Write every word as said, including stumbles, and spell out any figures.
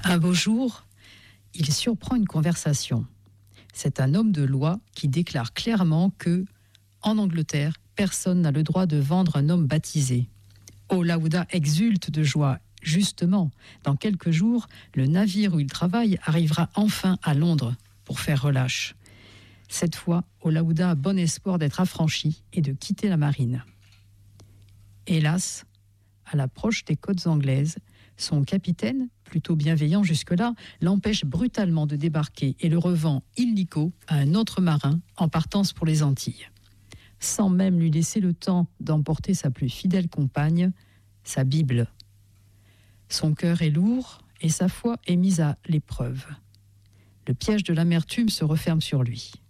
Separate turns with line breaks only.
Un beau jour, il surprend une conversation. C'est un homme de loi qui déclare clairement que, en Angleterre, personne n'a le droit de vendre un homme baptisé. Olaouda exulte de joie. Justement, dans quelques jours, le navire où il travaille arrivera enfin à Londres pour faire relâche. Cette fois, Olaouda a bon espoir d'être affranchi et de quitter la marine. Hélas, à l'approche des côtes anglaises, son capitaine, plutôt bienveillant jusque-là, l'empêche brutalement de débarquer et le revend illico à un autre marin en partance pour les Antilles. Sans même lui laisser le temps d'emporter sa plus fidèle compagne, sa Bible. Son cœur est lourd et sa foi est mise à l'épreuve. Le piège de l'amertume se referme sur lui.